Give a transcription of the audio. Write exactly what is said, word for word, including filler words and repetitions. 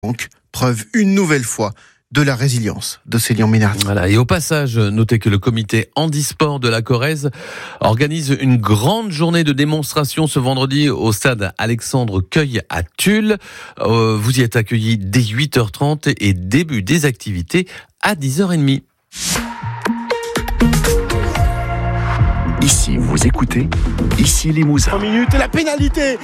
Donc, preuve une nouvelle fois de la résilience de Célian Ménard. Voilà. Et au passage, notez que le comité handisport de la Corrèze organise une grande journée de démonstration ce vendredi au stade Alexandre Cueil à Tulle. Euh, vous y êtes accueillis dès huit heures trente et début des activités à dix heures trente. Ici, vous écoutez, ici Limousin. trois minutes et la pénalité.